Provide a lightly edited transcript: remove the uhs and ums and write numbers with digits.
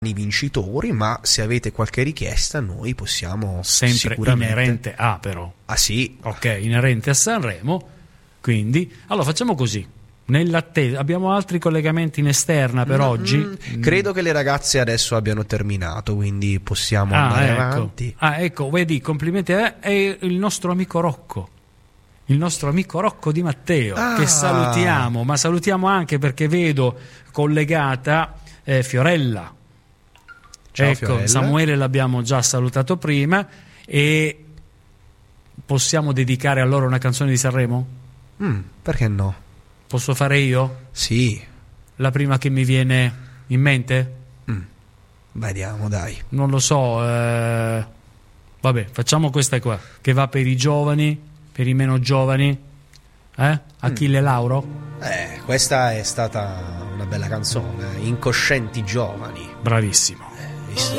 i vincitori, ma se avete qualche richiesta noi possiamo sempre sicuramente... inerente a, però. Ah sì. Ok, inerente a Sanremo. Quindi, allora facciamo così. Nell'attesa, abbiamo altri collegamenti in esterna per oggi? Credo che le ragazze adesso abbiano terminato, quindi possiamo andare avanti. Ecco, vedi, complimenti a è il nostro amico Rocco. Il nostro amico Rocco Di Matteo, che salutiamo, ma salutiamo anche perché vedo collegata Fiorella. Ciao, ecco, Fiorella. Samuele l'abbiamo già salutato prima e possiamo dedicare a loro una canzone di Sanremo? Perché no? Posso fare io? Sì. La prima che mi viene in mente? Vediamo, dai. Non lo so, vabbè, facciamo questa qua, che va per i giovani, per i meno giovani. Achille Lauro? Questa è stata una bella canzone. Incoscienti giovani. Bravissimo. Visto?